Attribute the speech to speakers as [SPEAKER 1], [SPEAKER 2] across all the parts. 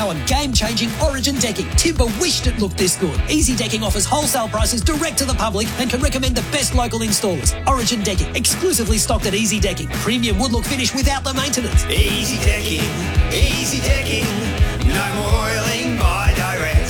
[SPEAKER 1] now on game-changing Origin decking. Timber wished it looked this good. Easy Decking offers wholesale prices direct to the public and can recommend the best local installers. Origin Decking, exclusively stocked at Easy Decking. Premium wood look finish without the maintenance.
[SPEAKER 2] Easy Decking, no more oiling by direct.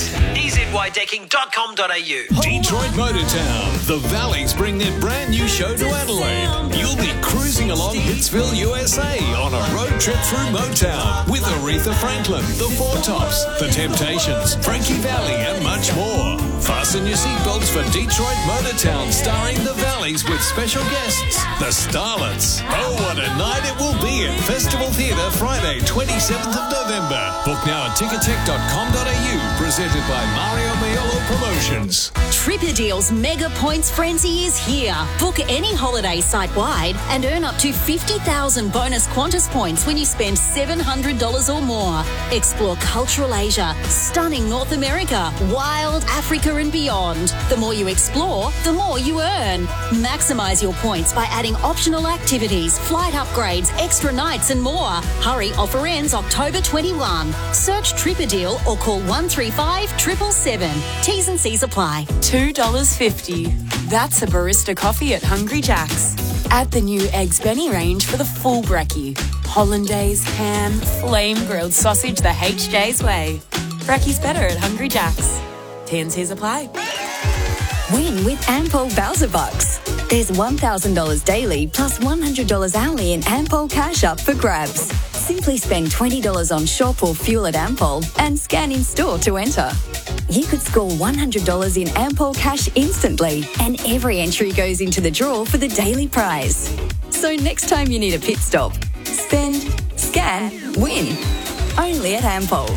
[SPEAKER 1] EZYDecking.com.au.
[SPEAKER 3] Detroit Motortown. The Valleys bring their brand new show to Adelaide. You'll be cruising along Hitsville, USA on a road trip through Motown with Aretha Franklin, The Four Tops, The Temptations, Frankie Valli and much more. Fasten your seatbelts for Detroit Motortown starring The Valleys with special guests, The Starlets. Oh, what a night it will be at Festival Theatre Friday, 27th of November. Book now at tickettech.com.au, presented by Mario Maiolo Promotions.
[SPEAKER 4] Tripadeal's Mega Points Frenzy is here. Book any holiday site-wide and earn up to 50,000 bonus Qantas points when you spend $700 or more. Explore cultural Asia, stunning North America, wild Africa and beyond. The more you explore, the more you earn. Maximise your points by adding optional activities, flight upgrades, extra nights and more. Hurry, offer ends October 21. Search Tripadeal or call 135 777. T's and C's apply.
[SPEAKER 5] $2.50. That's a barista coffee at Hungry Jack's. Add the new Eggs Benny range for the full brekkie. Hollandaise, ham, flame-grilled sausage the HJ's way. Brekkie's better at Hungry Jack's. T&Cs apply.
[SPEAKER 6] Win with Ampol Bowser Bucks. There's $1,000 daily plus $100 hourly in Ampol cash up for grabs. Simply spend $20 on shop or fuel at Ampol and scan in store to enter. You could score $100 in Ampol cash instantly, and every entry goes into the draw for the daily prize. So next time you need a pit stop, spend, scan, win. Only at Ampol.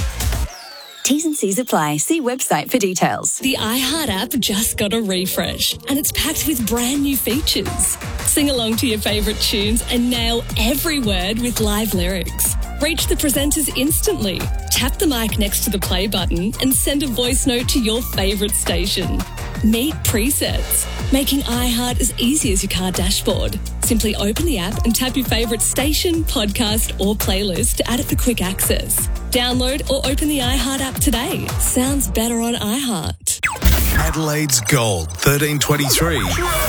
[SPEAKER 6] T's and C's apply. See website for details.
[SPEAKER 7] The iHeart app just got a refresh and it's packed with brand new features. Sing along to your favourite tunes and nail every word with live lyrics. Reach the presenters instantly. Tap the mic next to the play button and send a voice note to your favourite station. Meet presets, making iHeart as easy as your car dashboard. Simply open the app and tap your favourite station, podcast or playlist to add it for quick access. Download or open the iHeart app today. Sounds better on iHeart.
[SPEAKER 3] Adelaide's Gold, 1323.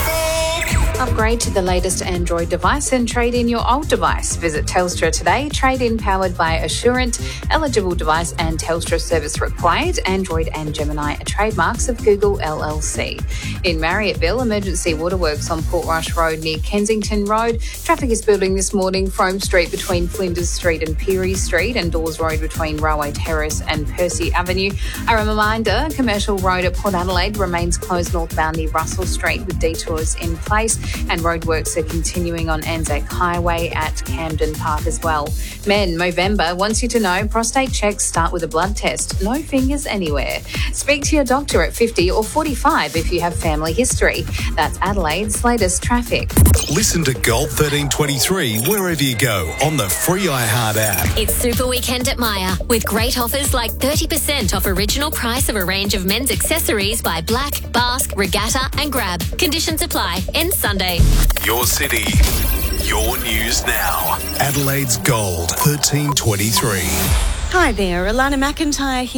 [SPEAKER 8] Upgrade to the latest Android device and trade in your old device. Visit Telstra today. Trade in powered by Assurant. Eligible device and Telstra service required. Android and Gemini are trademarks of Google LLC. In Marriottville, emergency waterworks on Portrush Road near Kensington Road. Traffic is building this morning. Frome Street between Flinders Street and Peary Street, and Dawes Road between Railway Terrace and Percy Avenue. A reminder, Commercial Road at Port Adelaide remains closed northbound near Russell Street with detours in place. And roadworks are continuing on Anzac Highway at Camden Park as well. Men, Movember wants you to know prostate checks start with a blood test. No fingers anywhere. Speak to your doctor at 50 or 45 if you have family history. That's Adelaide's latest traffic.
[SPEAKER 3] Listen to Gold 1323 wherever you go on the free iHeart app.
[SPEAKER 9] It's Super Weekend at Myer with great offers like 30% off original price of a range of men's accessories by Black, Basque, Regatta and Grab. Conditions apply. Ends Sunday.
[SPEAKER 3] Your city, your news now. Adelaide's Gold, 1323.
[SPEAKER 5] Hi there, Alana McIntyre here.